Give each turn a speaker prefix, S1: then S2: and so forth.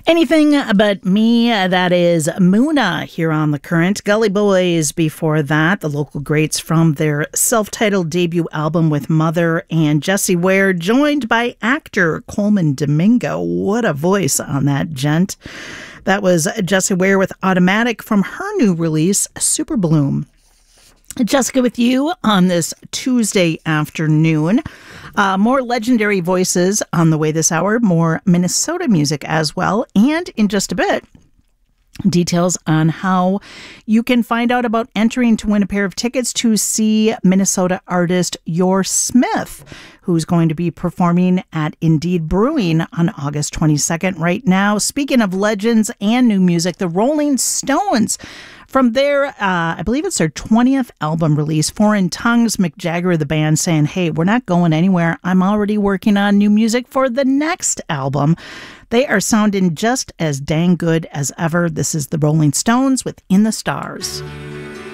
S1: Anything But Me, that is Muna here on The Current. Gully Boys before that, the local greats from their self-titled debut album with Mother, and Jessie Ware, joined by actor Coleman Domingo. What a voice on that gent. That was Jessie Ware with Automatic from her new release, Super Bloom. Jessica with you on this Tuesday afternoon. More legendary voices on the way this hour, more Minnesota music as well, and in just a bit, details on how you can find out about entering to win a pair of tickets to see Minnesota artist Yor Smith, who's going to be performing at Indeed Brewing on August 22nd. Right now, speaking of legends and new music, the Rolling Stones, from their, I believe it's their 20th album release, Foreign Tongues, Mick Jagger of the band saying, hey, we're not going anywhere. I'm already working on new music for the next album. They are sounding just as dang good as ever. This is the Rolling Stones with In the Stars.